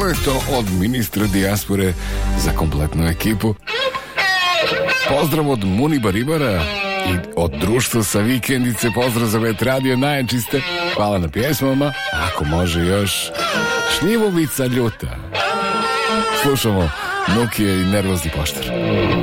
leto od ministra dijaspore za kompletnu ekipu. Pozdrav od Muniba Ribara i od društva sa vikendice. Pozdrav za Vet Radio Najčiste. Hvala na pjesmama. Ako može još Šljivovica ljuta. Slušamo Nukije i Nervozni poštar.